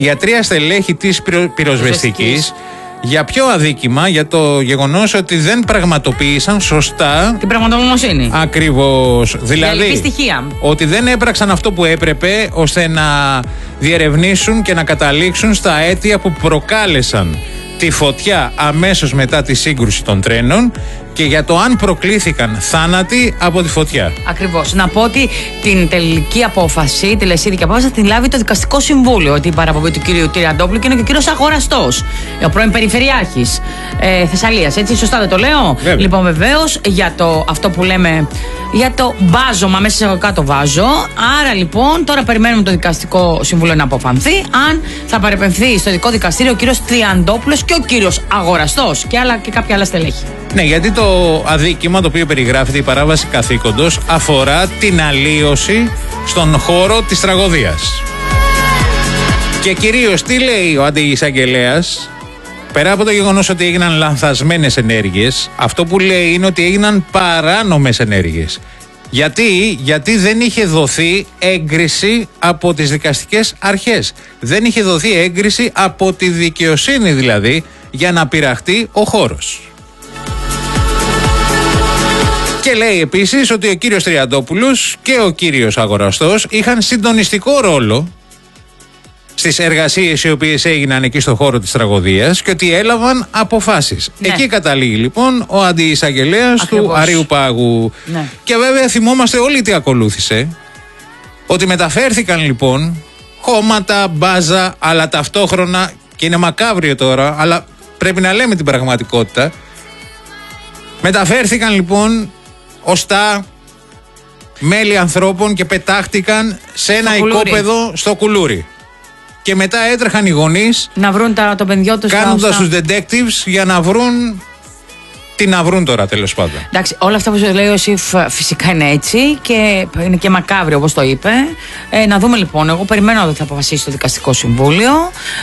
Για 3 στελέχη της πυροσβεστικής. Για ποιο αδίκημα? Για το γεγονός ότι δεν πραγματοποίησαν σωστά την πραγματογνωμοσύνη. Ακριβώς. Δηλαδή, στοιχεία. ότι δεν έπραξαν αυτό που έπρεπε ώστε να διερευνήσουν και να καταλήξουν στα αίτια που προκάλεσαν τη φωτιά αμέσως μετά τη σύγκρουση των τρένων και για το αν προκλήθηκαν θάνατοι από τη φωτιά. Ακριβώς. Να πω ότι την τελική απόφαση, τη λεσίδικη απόφαση, θα την λάβει το Δικαστικό Συμβούλιο. Ότι η παραπομπή του κύριου Τριαντόπουλου και είναι και ο κύριος Αγοραστός, ο πρώην Περιφερειάρχης Θεσσαλίας. Έτσι, σωστά δεν το λέω? Βέβαια. Λοιπόν, βεβαίως, για το αυτό που λέμε, για το βάζωμα, μέσα σε κάτω βάζω. Άρα λοιπόν, τώρα περιμένουμε το Δικαστικό Συμβούλιο να αποφανθεί αν θα παρεπεμφθεί στο ειδικό δικαστήριο ο κύριος Τριαντόπουλος και ο κύριος Αγοραστός και κάποια άλλα στελέχη. Ναι, γιατί το αδίκημα το οποίο περιγράφεται, η παράβαση καθήκοντος, αφορά την αλλίωση στον χώρο της τραγωδίας. Και κυρίως τι λέει ο αντιεισαγγελέας? Πέρα από το γεγονός ότι έγιναν λανθασμένες ενέργειες, αυτό που λέει είναι ότι έγιναν παράνομες ενέργειες. Γιατί δεν είχε δοθεί έγκριση από τις δικαστικές αρχές. Δεν είχε δοθεί έγκριση από τη δικαιοσύνη δηλαδή για να πειραχτεί ο χώρος. Και λέει επίσης ότι ο κύριος Τριαντόπουλος και ο κύριος Αγοραστός είχαν συντονιστικό ρόλο στις εργασίες οι οποίες έγιναν εκεί στο χώρο της τραγωδίας και ότι έλαβαν αποφάσεις. Ναι. Εκεί καταλήγει λοιπόν ο αντιεισαγγελέας του Αρείου Πάγου. Ναι. Και βέβαια θυμόμαστε όλοι τι ακολούθησε. Ότι μεταφέρθηκαν λοιπόν χώματα, μπάζα, αλλά ταυτόχρονα, και είναι μακάβριο τώρα, αλλά πρέπει να λέμε την πραγματικότητα, μεταφέρθηκαν λοιπόν οστά, μέλη ανθρώπων και πετάχτηκαν σε ένα οικόπεδο στο Κουλούρι. Και μετά έτρεχαν οι γονείς να βρουν το παιδιό τους, κάνοντας τους detectives για να βρουν τι να βρουν τώρα, τέλος πάντων. Εντάξει, όλα αυτά που σου λέει ο Σιφ φυσικά είναι έτσι και είναι και μακάβριο, όπως το είπε. Να δούμε λοιπόν, εγώ περιμένω ότι θα αποφασίσει το Δικαστικό Συμβούλιο.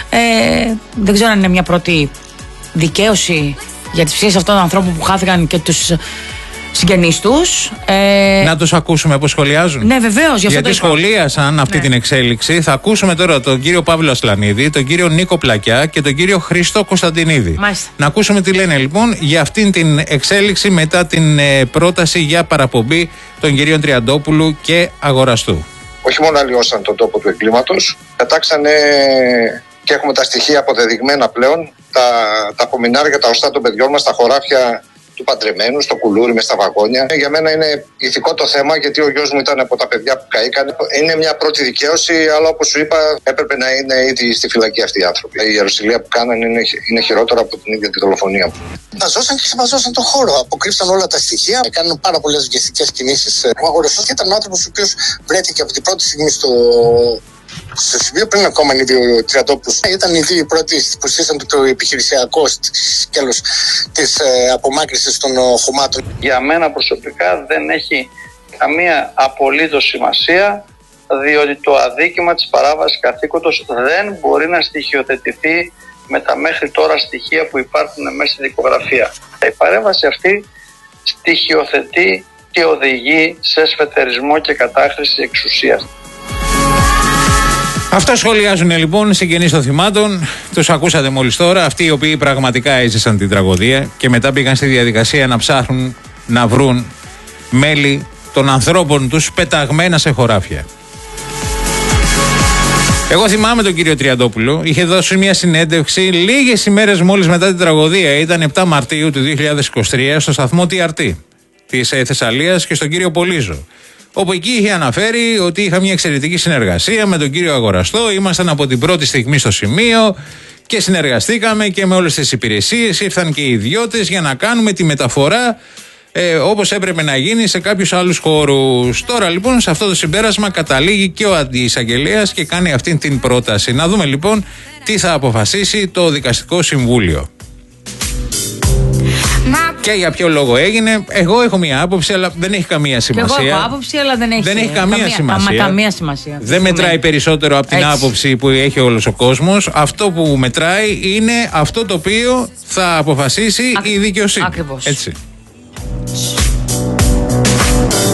Δεν ξέρω αν είναι μια πρώτη δικαίωση για τις ψυχές αυτών των ανθρώπων που χάθηκαν και τους συγγενείς τους. Να τους ακούσουμε πώς σχολιάζουν. Ναι, βεβαίως. Γιατί σχολίασαν αυτή την εξέλιξη. Θα ακούσουμε τώρα τον κύριο Παύλο Ασλανίδη, τον κύριο Νίκο Πλακιά και τον κύριο Χρήστο Κωνσταντινίδη. Μάλιστα. Να ακούσουμε τι λένε λοιπόν για αυτήν την εξέλιξη μετά την πρόταση για παραπομπή των κυρίων Τριαντόπουλου και Αγοραστού. Όχι μόνο αλλοιώσαν τον τόπο του εγκλήματος, πετάξανε, και έχουμε τα στοιχεία αποδεδειγμένα πλέον, τα απομεινάρια, τα οστά των παιδιών μας, τα χωράφια του παντρεμένου, στο Κουλούρι, μες στα βαγόνια. Για μένα είναι ηθικό το θέμα, γιατί ο γιος μου ήταν από τα παιδιά που καήκαν. Είναι μια πρώτη δικαίωση, αλλά όπως σου είπα, έπρεπε να είναι ήδη στη φυλακή αυτοί οι άνθρωποι. Η ιεροσυλία που κάνανε είναι χειρότερα από την ίδια τη δολοφονία. Μαζώσαν και ξεμαζώσαν τον χώρο. Αποκρύψαν όλα τα στοιχεία. Έκαναν πάρα πολλές βιαστικές κινήσεις. Ο Αγοραστός ήταν ο άνθρωπος ο οποίος βρέθηκε από την πρώτη στιγμή στο σημείο πριν ακόμα είναι ο Τριαντόπουλος. Ήταν οι δύο πρώτοι που στήσαν το επιχειρησιακό σκέλος της απομάκρυνσης των χωμάτων. Για μένα προσωπικά δεν έχει καμία απολύτως σημασία, διότι το αδίκημα της παράβασης καθήκοντος δεν μπορεί να στοιχειοθετηθεί με τα μέχρι τώρα στοιχεία που υπάρχουν μέσα στη δικογραφία. Η παρέμβαση αυτή στοιχειοθετεί και οδηγεί σε σφετερισμό και κατάχρηση εξουσίας. Αυτά σχολιάζουν λοιπόν οι συγγενείς των θυμάτων. Τους ακούσατε μόλις τώρα. Αυτοί οι οποίοι πραγματικά έζησαν την τραγωδία και μετά πήγαν στη διαδικασία να ψάχνουν να βρουν μέλη των ανθρώπων τους πεταγμένα σε χωράφια. Εγώ θυμάμαι τον κύριο Τριαντόπουλο. Είχε δώσει μια συνέντευξη λίγες ημέρες μόλις μετά την τραγωδία. Ήταν 7 Μαρτίου του 2023 στο σταθμό TRT της Θεσσαλίας και στον κύριο Πολύζο. Όπου εκεί είχε αναφέρει ότι είχα μια εξαιρετική συνεργασία με τον κύριο Αγοραστό. Ήμασταν από την πρώτη στιγμή στο σημείο και συνεργαστήκαμε και με όλες τις υπηρεσίες. Ήρθαν και οι ιδιώτες για να κάνουμε τη μεταφορά όπως έπρεπε να γίνει σε κάποιους άλλους χώρους. Τώρα λοιπόν σε αυτό το συμπέρασμα καταλήγει και ο αντιεισαγγελέας και κάνει αυτή την πρόταση. Να δούμε λοιπόν τι θα αποφασίσει το Δικαστικό Συμβούλιο. Και για ποιο λόγο έγινε. Εγώ έχω μία άποψη, αλλά δεν έχει καμία σημασία. Και εγώ έχω άποψη, αλλά δεν έχει καμία σημασία. Δεν μετράει περισσότερο από την άποψη που έχει όλος ο κόσμος. Αυτό που μετράει είναι αυτό το οποίο θα αποφασίσει η δικαιοσύνη. Ακριβώς. Έτσι.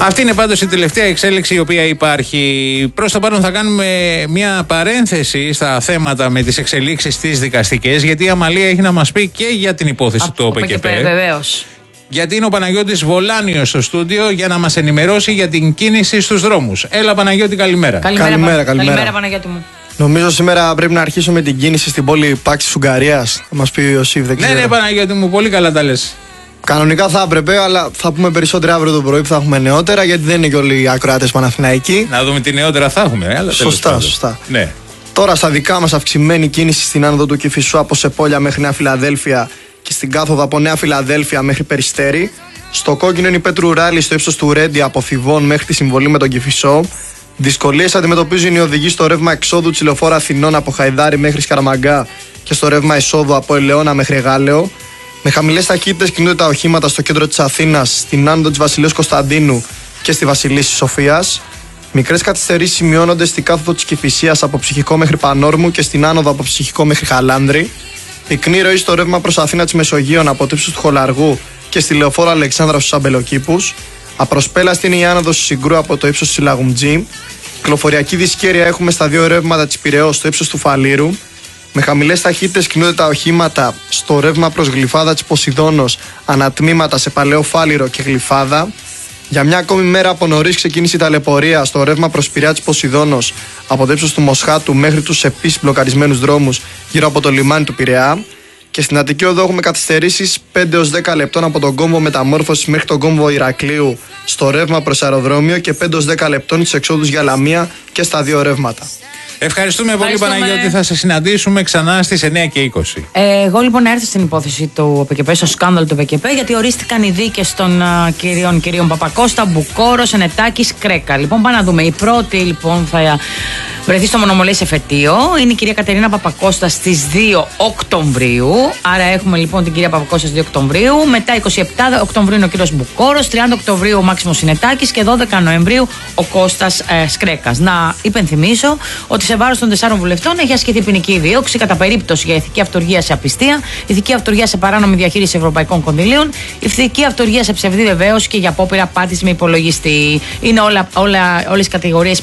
Αυτή είναι πάντως η τελευταία εξέλιξη η οποία υπάρχει. Προς το παρόν θα κάνουμε μια παρένθεση στα θέματα με τις εξελίξεις τις δικαστικές, γιατί η Αμαλία έχει να μας πει και για την υπόθεση του ΟΠΕΚΕΠ. Βεβαίως. Γιατί είναι ο Παναγιώτης Βολάνιος στο στούντιο για να μας ενημερώσει για την κίνηση στους δρόμους. Έλα Παναγιώτη, καλημέρα. Καλημέρα Παναγιώτη μου. Νομίζω σήμερα πρέπει να αρχίσουμε την κίνηση στην πόλη Πάξης Ουγγαρίας. Θα μας πει ο Ιωσήφ, δεν ξέρω. Ναι, Παναγιώτη μου, πολύ καλά τα λες. Κανονικά θα έπρεπε, αλλά θα πούμε περισσότερα αύριο το πρωί που θα έχουμε νεότερα, γιατί δεν είναι και όλοι οι ακροάτες Παναθηναϊκοί. Να δούμε τι νεότερα θα έχουμε. Αλλά σωστά. Ναι. Τώρα στα δικά μας αυξημένη κίνηση στην άνοδο του Κηφισού από Σεπόλια μέχρι Νέα Φιλαδέλφια και στην κάθοδο από Νέα Φιλαδέλφια μέχρι Περιστέρι. Στο κόκκινο είναι η Πέτρου Ράλη στο ύψος του Ρέντι από Θηβών μέχρι τη συμβολή με τον Κηφισό. Δυσκολίες αντιμετωπίζουν οι οδηγοί στο ρεύμα εξόδου της λεωφόρου Αθηνών από Χαϊδάρι μέχρι Σκαραμαγκά και στο ρεύμα εισόδου από Ελαιώνα μέχρι Γάλεο. Με χαμηλές ταχύτητες κινούνται τα οχήματα στο κέντρο της Αθήνας, στην άνοδο της Βασιλείου Κωνσταντίνου και στη Βασιλίσσης Σοφίας. Μικρές καθυστερήσεις σημειώνονται στην κάθοδο της Κηφισίας από Ψυχικό μέχρι Πανόρμου και στην άνοδο από Ψυχικό μέχρι Χαλάνδρη. Πυκνή ροή στο ρεύμα προς Αθήνα της Μεσογείων από το ύψος του Χολαργού και στη λεωφόρο Αλεξάνδρα στους Αμπελοκήπους. Απροσπέλαστη είναι η άνοδος του Συγκρού από το ύψος της Λαγουμτζή. Κυκλοφοριακή δυσκέρεια έχουμε στα δύο ρεύματα της Πειραιώς στο ύψος του Φαλήρου. Με χαμηλές ταχύτητες κινούνται τα οχήματα στο ρεύμα προς Γλυφάδα της Ποσειδώνος, ανατμήματα σε Παλαιό Φάληρο και Γλυφάδα. Για μια ακόμη μέρα από νωρίς ξεκίνησε η ταλαιπωρία στο ρεύμα προς Πειραιά της Ποσειδώνος από το ύψος του Μοσχάτου μέχρι τους επίσης μπλοκαρισμένους δρόμους γύρω από το λιμάνι του Πειραιά. Και στην Αττική Οδό έχουμε καθυστερήσεις 5 έως 10 λεπτών από τον κόμβο Μεταμόρφωσης μέχρι τον κόμβο Ηρακλείου στο ρεύμα προς αεροδρόμιο και 5 έως 10 λεπτών στις εξόδους για Λαμία και στα δύο ρεύματα. Ευχαριστούμε πολύ Παναγιώτη, θα σε συναντήσουμε ξανά στις 9 και 20. Εγώ λοιπόν έρθω στην υπόθεση του ΟΠΕΚΕΠ, στο σκάνδαλο του ΟΠΕΚΕΠ, γιατί ορίστηκαν οι δίκες των κυρίων Παπακώστα, Μπουκόρος, Ενετάκης, Κρέκα. Λοιπόν, πάμε να δούμε. Η πρώτη λοιπόν θα βρεθεί στο μονομολές εφετείο. Είναι η κυρία Κατερίνα Παπακώστα στις 2 Οκτωβρίου. Άρα έχουμε λοιπόν την κυρία Παπακώστα στις 2 Οκτωβρίου. Μετά 27 Οκτωβρίου είναι ο κύριος Μπουκόρος, 30 Οκτωβρίου ο Μάξιμος Συνετάκης και 12 Νοεμβρίου ο Κώστας Σκρέκας. Να υπενθυμίσω ότι σε βάρος των 4 βουλευτών έχει ασκηθεί ποινική δίωξη κατά περίπτωση για ηθική αυτοργία σε απιστία, ηθική αυτοργία σε παράνομη διαχείριση ευρωπαϊκών κονδυλίων, ηθική αυτοργία σε ψευδή βεβαίωση και για απόπειρα απάτης με υπολογιστή. Είναι όλες οι κατηγορίες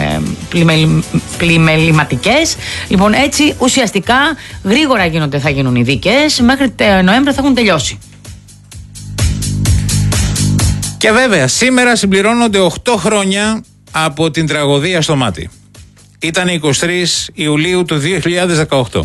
πλημεληματικές. Λοιπόν, έτσι ουσιαστικά γρήγορα θα γίνουν οι δίκες. Μέχρι Νοέμβριο θα έχουν τελειώσει. Και βέβαια, σήμερα συμπληρώνονται 8 χρόνια από την τραγωδία στο Μάτι. Ήταν 23 Ιουλίου του 2018.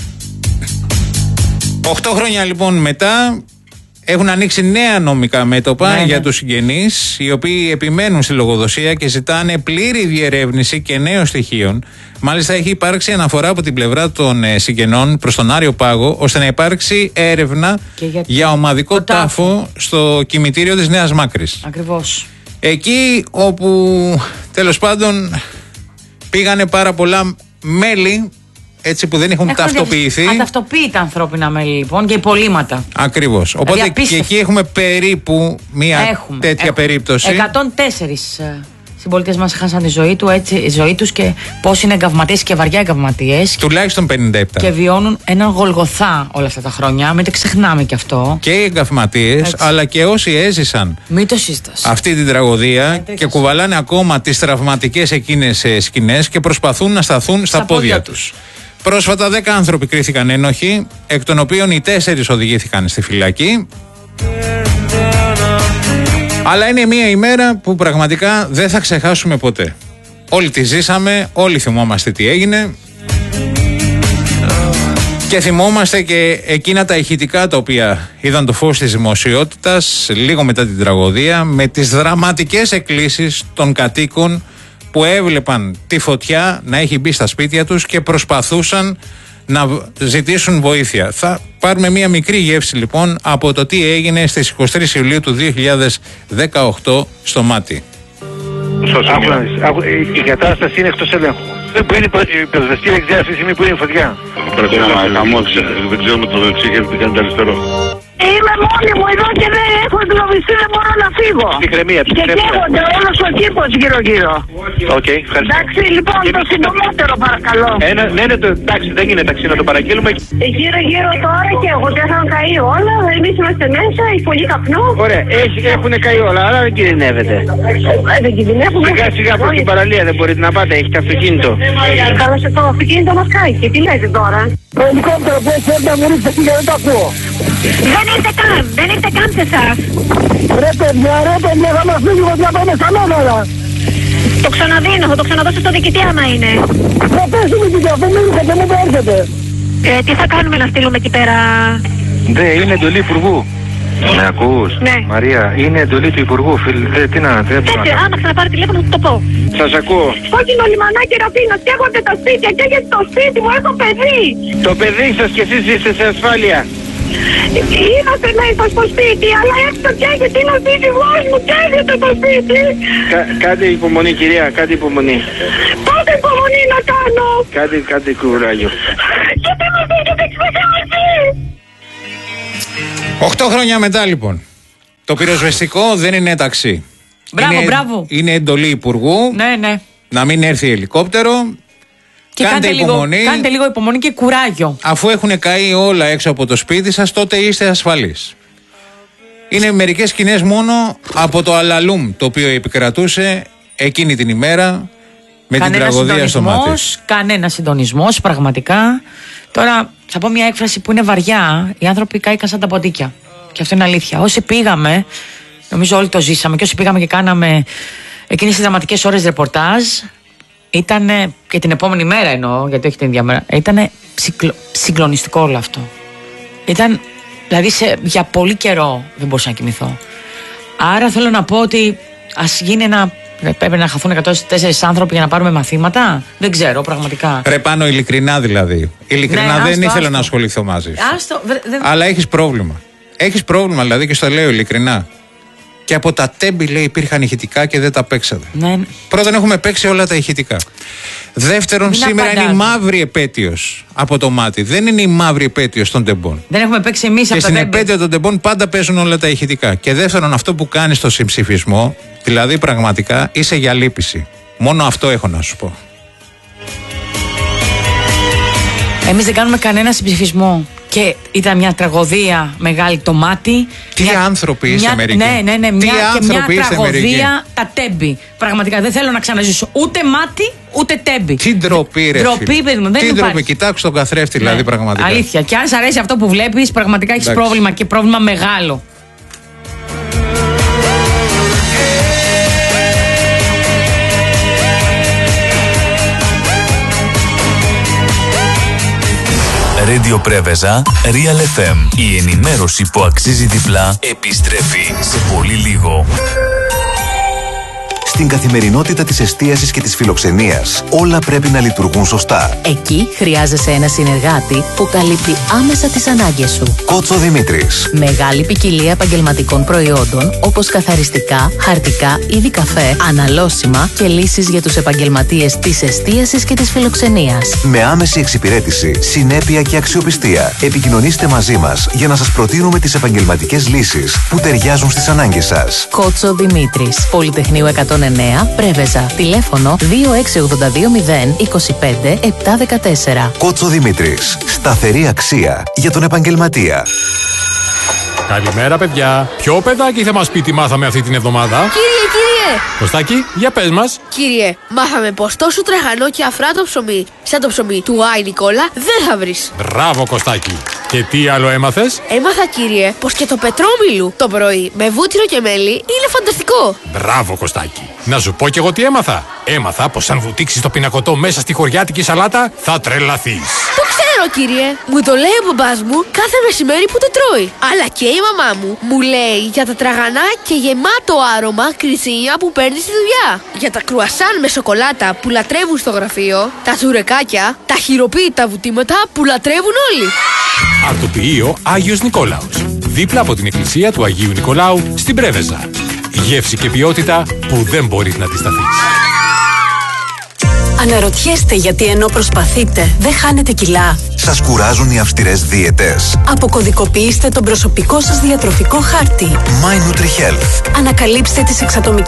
8 χρόνια λοιπόν μετά έχουν ανοίξει νέα νομικά μέτωπα για τους συγγενείς, οι οποίοι επιμένουν στη λογοδοσία και ζητάνε πλήρη διερεύνηση και νέων στοιχείων. Μάλιστα έχει υπάρξει αναφορά από την πλευρά των συγγενών προς τον Άριο Πάγο, ώστε να υπάρξει έρευνα για ομαδικό τάφο στο κημητήριο της Νέας Μάκρης. Ακριβώς. Εκεί όπου τέλος πάντων πήγανε πάρα πολλά μέλη, έτσι που δεν έχουν ταυτοποιηθεί. Αταυτοποιητά ανθρώπινα μέλη λοιπόν και υπολείμματα. Ακριβώς. Οπότε και εκεί έχουμε περίπου μια τέτοια περίπτωση. 104 συμπολίτες μας χάσαν τη ζωή τους και πώς είναι εγκαυματίες και βαριά εγκαυματίες. Τουλάχιστον 57. Και βιώνουν έναν Γολγοθά όλα αυτά τα χρόνια. Μην το ξεχνάμε κι αυτό. Και οι εγκαυματίες, αλλά και όσοι έζησαν αυτή την τραγωδία και κουβαλάνε ακόμα τις τραυματικές εκείνες σκηνές και προσπαθούν να σταθούν στα πόδια τους. Πρόσφατα 10 άνθρωποι κρίθηκαν ένοχοι, εκ των οποίων οι 4 οδηγήθηκαν στη φυλακή. Αλλά είναι μια ημέρα που πραγματικά δεν θα ξεχάσουμε ποτέ. Όλοι τη ζήσαμε, όλοι θυμόμαστε τι έγινε και θυμόμαστε και εκείνα τα ηχητικά τα οποία είδαν το φως της δημοσιότητας λίγο μετά την τραγωδία, με τις δραματικές εκκλήσεις των κατοίκων που έβλεπαν τη φωτιά να έχει μπει στα σπίτια τους και προσπαθούσαν να ζητήσουν βοήθεια. Θα πάρουμε μία μικρή γεύση λοιπόν από το τι έγινε στις 23 Ιουλίου του 2018 στο Μάτι. Η κατάσταση είναι εκτός ελέγχου. Δεν μπορεί η πυροσβεστική εκδία αυτή τη στιγμή που είναι η φωτιά. Πρέπει να χαμός, δεν ξέρουμε το δεξί γιατί κάνει το αριστερό. Είμαι μόνη μου εδώ και δεν έχω εγκλωβιστεί, δεν μπορώ να φύγω. Ψυχραιμία, Και καίγονται όλος ο κήπος γύρω-γύρω. Οκ, ευχαριστώ. Εντάξει, λοιπόν, το συντομότερο παρακαλώ. Ναι, εντάξει, δεν είναι ταξί να το παραγγείλουμε. Γύρω-γύρω τώρα και εγώ δεν θα καεί όλα. Εμείς είμαστε μέσα, έχει πολύ καπνό. Ωραία, έχουν καεί όλα, αλλά δεν κινδυνεύετε. Δεν κινδυνεύουμε. Σιγά προς την παραλία δεν μπορείτε να πάτε, έχετε αυτοκίνητο. Καλά, σε το αυτοκίνητο μας κάει. Και τι λέτε τώρα? Το ελικόπτερο που έχει έρθει να μου ρίξετε και δεν το ακούω. Δεν ήρθε καν σε εσάς. Ρε παιδιά, θα μας φύγει να πάμε στα νόμερα. Το ξαναδίνω, θα το ξαναδώσω στο διοικητή άμα είναι. Θα πέσουμε εκεί και αφού μην ήρθετε, μην το έρθετε. Τι θα κάνουμε, να στείλουμε εκεί πέρα? Ναι, είναι εντολή Υπουργού. Με ακούς? Ναι. Μαρία, είναι εντολή του Υπουργού, φίλε. Τι να... Έτσι, άμα ξαναπάρει τηλέφωνο θα το πω. Σας ακούω. Κόκκινο λιμανάκι Ραφίνο, καίγονται τα σπίτια, καίγεται το σπίτι μου, έχω παιδί. Το παιδί σας και εσείς είστε σε ασφάλεια. Είμαστε μέσα στο σπίτι, αλλά έξω καίγεται, είναι ο σύζυγός μου, καίγεται το σπίτι. Κάντε υπομονή κυρία, κάντε υπομονή. Πότε υπομονή να κάνω? Κάντε κουράγιο. Γιατί με πήγατε ξεχάσει? 8 χρόνια μετά λοιπόν. Το πυροσβεστικό δεν είναι ταξί. Μπράβο. Είναι εντολή Υπουργού. Ναι. Να μην έρθει ελικόπτερο. Και κάντε λίγο υπομονή και κουράγιο. Αφού έχουν καεί όλα έξω από το σπίτι σας, τότε είστε ασφαλείς. Είναι μερικές σκηνές μόνο από το αλαλούμ το οποίο επικρατούσε εκείνη την ημέρα με την τραγωδία στο μάτι. Κανένα συντονισμός, πραγματικά. Τώρα θα πω μια έκφραση που είναι βαριά. Οι άνθρωποι κάηκαν σαν τα ποντίκια. Και αυτό είναι αλήθεια. Όσοι πήγαμε, νομίζω όλοι το ζήσαμε, και όσοι πήγαμε και κάναμε εκείνες τις δραματικές ώρες ρεπορτάζ, ήταν και την επόμενη μέρα εννοώ, γιατί όχι την ίδια μέρα, ήταν συγκλονιστικό όλο αυτό. Ήταν, δηλαδή για πολύ καιρό δεν μπορούσα να κοιμηθώ. Άρα θέλω να πω ότι ας γίνει πρέπει να χαθούν 104 άνθρωποι για να πάρουμε μαθήματα. Δεν ξέρω πραγματικά. Ρε Πάνο, ειλικρινά δηλαδή. Ειλικρινά δεν ήθελα να ασχοληθώ μαζί σου. Αλλά έχεις πρόβλημα. Έχεις πρόβλημα δηλαδή, και στο λέω ειλικρινά. Και από τα τέμπη, λέει, υπήρχαν ηχητικά και δεν τα παίξατε. Ναι. Πρώτον, έχουμε παίξει όλα τα ηχητικά. Δεύτερον, σήμερα είναι η μαύρη επέτειος από το μάτι. Δεν είναι η μαύρη επέτειος των τεμπών. Δεν έχουμε παίξει εμείς από τα τέμπη. Και στην επέτειο των τεμπών πάντα παίζουν όλα τα ηχητικά. Και δεύτερον, αυτό που κάνεις στο συμψηφισμό, δηλαδή πραγματικά είσαι για λύπηση. Μόνο αυτό έχω να σου πω. Εμείς δεν κάνουμε κανένα συμψηφισμό. Και ήταν μια τραγωδία μεγάλη το μάτι. Τι άνθρωποι είστε μερικοί. Ναι. Μια τραγωδία τα τέμπη. Πραγματικά δεν θέλω να ξαναζήσω ούτε μάτι ούτε τέμπη. Τι ντροπή, ρε. Ντροπή, παιδί μου. Τι ντροπή. Κοιτάξτε τον καθρέφτη, δηλαδή, πραγματικά. Αλήθεια. Και αν σ' αρέσει αυτό που βλέπεις, πραγματικά έχεις πρόβλημα, και πρόβλημα μεγάλο. Radio Πρέβεζα, Real FM. Η ενημέρωση που αξίζει διπλά επιστρέφει σε πολύ λίγο. Στην καθημερινότητα της εστίασης και της φιλοξενίας, όλα πρέπει να λειτουργούν σωστά. Εκεί χρειάζεσαι ένα συνεργάτη που καλύπτει άμεσα τις ανάγκες σου. Κότσο Δημήτρης. Μεγάλη ποικιλία επαγγελματικών προϊόντων, όπως καθαριστικά, χαρτικά, είδη καφέ, αναλώσιμα και λύσεις για τους επαγγελματίες της εστίασης και της φιλοξενίας. Με άμεση εξυπηρέτηση, συνέπεια και αξιοπιστία. Επικοινωνήστε μαζί μας για να σας προτείνουμε τις επαγγελματικές λύσεις που ταιριάζουν στις ανάγκες σας. Κότσο Δημήτρης. Πολυτεχνείου 109, Πρέβεζα. Τηλέφωνο 2682 025 714. Κότσο Δημήτρης. Σταθερή αξία για τον επαγγελματία. Καλημέρα, παιδιά. Ποιο παιδάκι θα μας πει τι μάθαμε αυτή την εβδομάδα? Κύριε! Κωστάκη, για πες μας. Κύριε, μάθαμε πως τόσο τρεχανό και αφράτο ψωμί, σαν το ψωμί του Άι Νικόλα, δεν θα βρεις. Μπράβο, Κωστάκη. Και τι άλλο έμαθες? Έμαθα, κύριε, πως και το πετρόμιλου το πρωί με βούτυρο και μέλι είναι φανταστικό. Μπράβο, Κωστάκη. Να σου πω κι εγώ τι έμαθα. Έμαθα πως αν βουτήξεις το πινακωτό μέσα στη χωριάτικη σαλάτα, θα τρελαθείς. Το ξέρω, κύριε. Μου το λέει ο μπαμπάς μου κάθε μεσημέρι που το τρώει. Αλλά και η μαμά μου λέει για τα τραγανά και γεμάτο άρωμα κρυσίνια που παίρνει στη δουλειά. Για τα κρουασάν με σοκολάτα που λατρεύουν στο γραφείο. Τα τσουρεκάκια, τα χειροποίητα βουτήματα που λατρεύουν όλοι. Αρτοποιείο Άγιος Νικόλαος. Δίπλα από την εκκλησία του Αγίου Νικολάου στην Πρέβεζα. Γεύση και ποιότητα που δεν μπορείς να αντισταθείς. Αναρωτιέστε γιατί ενώ προσπαθείτε δεν χάνετε κιλά? Σας κουράζουν οι αυστηρές δίαιτες? Αποκωδικοποιήστε τον προσωπικό σας διατροφικό χάρτη. My NutriHealth. Ανακαλύψτε τις εξατομικές